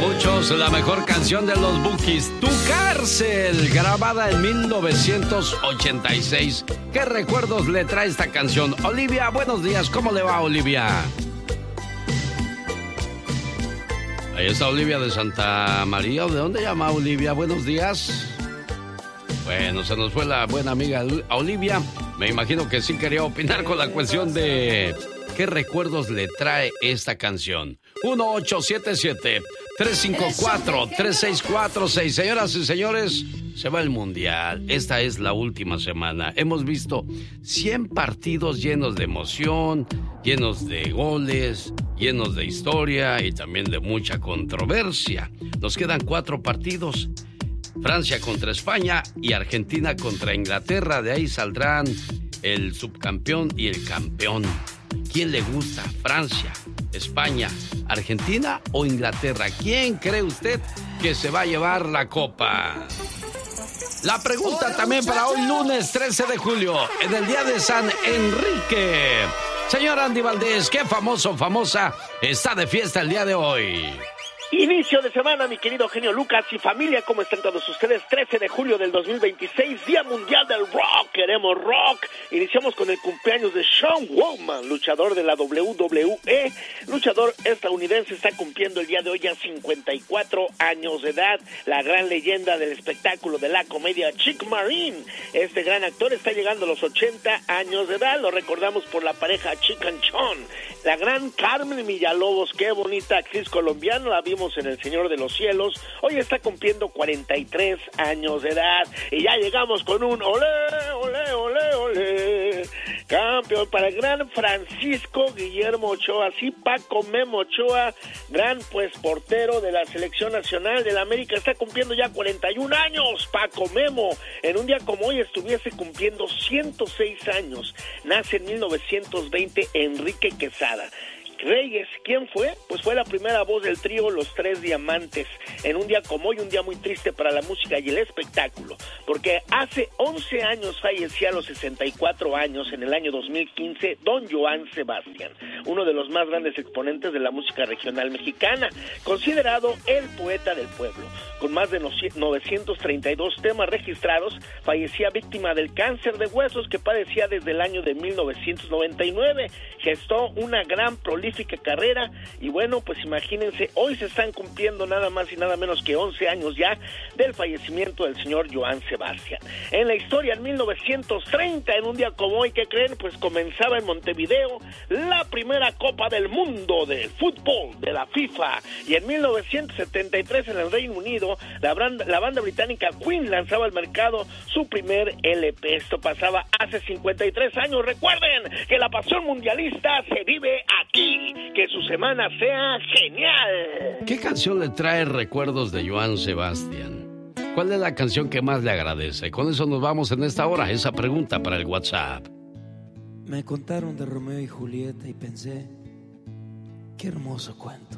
muchos, la mejor canción de los Bukis, Tu Cárcel, grabada en 1986. ¿Qué recuerdos le trae esta canción? Olivia, buenos días, ¿cómo le va, Olivia? Ahí está Olivia de Santa María. ¿De dónde llama Olivia? Buenos días. Bueno, se nos fue la buena amiga Olivia. Me imagino que sí quería opinar con la cuestión de qué recuerdos le trae esta canción. 1-877-354-3646. Señoras y señores, se va el Mundial. Esta es la última semana. Hemos visto 100 partidos llenos de emoción, llenos de goles, llenos de historia y también de mucha controversia. Nos quedan 4 partidos. Francia contra España y Argentina contra Inglaterra. De ahí saldrán el subcampeón y el campeón. ¿Quién le gusta? ¿Francia, España, Argentina o Inglaterra? ¿Quién cree usted que se va a llevar la copa? La pregunta también para hoy, lunes 13 de julio, en el día de San Enrique. Señor Andy Valdés, ¿qué famoso o famosa está de fiesta el día de hoy? Inicio de semana, mi querido genio Lucas y familia, ¿cómo están todos ustedes? 13 de julio del 2026, Día Mundial del Rock, queremos rock. Iniciamos con el cumpleaños de Sean Waltman, luchador de la WWE, luchador estadounidense, está cumpliendo el día de hoy ya 54 años de edad, la gran leyenda del espectáculo de la comedia Chick Marine. Este gran actor está llegando a los 80 años de edad, lo recordamos por la pareja Chick and Chon. La gran Carmen Villalobos, qué bonita actriz colombiana, la vimos en El Señor de los Cielos, hoy está cumpliendo 43 años de edad, y ya llegamos con un olé, olé, olé, olé, campeón para el gran Francisco Guillermo Ochoa, sí, Paco Memo Ochoa, gran pues portero de la Selección Nacional de la América, está cumpliendo ya 41 años, Paco Memo, en un día como hoy estuviese cumpliendo 106 años, nace en 1920 Enrique Quesada. Reyes, ¿quién fue? Pues fue la primera voz del trío Los Tres Diamantes, en un día como hoy, un día muy triste para la música y el espectáculo, porque hace 11 años fallecía a los 64 años, en el año 2015, don Joan Sebastián, uno de los más grandes exponentes de la música regional mexicana, considerado el poeta del pueblo, con más de 932 temas registrados, fallecía víctima del cáncer de huesos que padecía desde el año de 1999, gestó una gran prolífica carrera y bueno, pues imagínense, hoy se están cumpliendo nada más y nada menos que 11 años ya del fallecimiento del señor Joan Sebastián. En la historia, en 1930, en un día como hoy, ¿qué creen? Pues comenzaba en Montevideo la primera Copa del Mundo de fútbol de la FIFA, y en 1973 en el Reino Unido la banda británica Queen lanzaba al mercado su primer LP. Esto pasaba hace 53 años. Recuerden que la pasión mundialista se vive aquí. Que su semana sea genial. ¿Qué canción le trae recuerdos de Joan Sebastián? ¿Cuál es la canción que más le agradece? Con eso nos vamos en esta hora. Esa pregunta para el WhatsApp. Me contaron de Romeo y Julieta y pensé, qué hermoso cuento.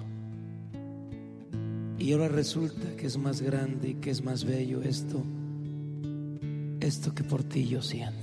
Y ahora resulta que es más grande y que es más bello esto que por ti yo siento.